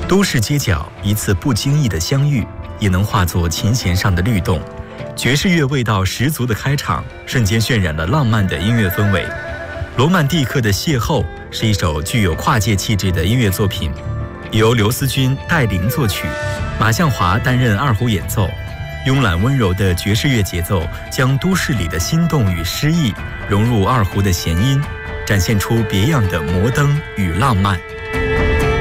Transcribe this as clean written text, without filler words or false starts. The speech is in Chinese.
都市街角一次不经意的相遇，也能化作琴弦上的律动。爵士乐味道十足的开场，瞬间渲染了浪漫的音乐氛围。罗曼蒂克的邂逅是一首具有跨界气质的音乐作品，由刘思君带领作曲，马向华担任二胡演奏。慵懒温柔的爵士乐节奏将都市里的心动与诗意融入二胡的弦音，展现出别样的摩登与浪漫。